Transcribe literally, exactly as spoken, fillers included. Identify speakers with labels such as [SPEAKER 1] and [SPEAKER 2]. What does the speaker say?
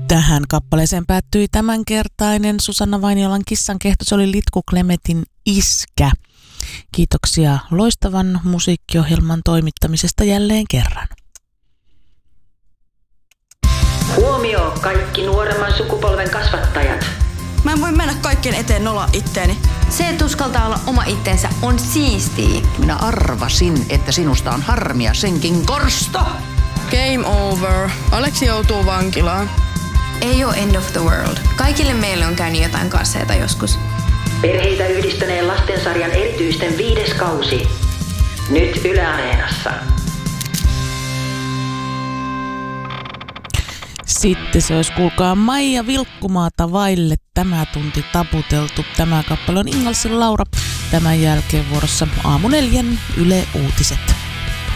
[SPEAKER 1] Tähän kappaleeseen päättyi tämänkertainen Susanna Vainiolan Kissankehto. Se oli Litku Klemetin Iskä. Kiitoksia loistavan musiikkiohjelman toimittamisesta jälleen kerran.
[SPEAKER 2] Huomio kaikki nuoremman sukupolven kasvattajat.
[SPEAKER 3] Mä en voi mennä kaikkien eteen nolla itteeni.
[SPEAKER 4] Se, että uskaltaa olla oma itsensä, on siistiä.
[SPEAKER 5] Minä arvasin, että sinusta on harmia senkin korsto.
[SPEAKER 3] Game over. Aleksi joutuu vankilaan.
[SPEAKER 4] Ei ole end of the world. Kaikille meille on käynyt jotain kasseita joskus.
[SPEAKER 2] Perheitä yhdistäneen lastensarjan erityisten viides kausi. Nyt Yle Areenassa.
[SPEAKER 1] Sitten se olisi, kuulkaa, Maija Vilkkumaata vaille tämä tunti taputeltu. Tämä kappale on Ingalsin Laura. Tämän jälkeen vuorossa aamu neljän Yle Uutiset.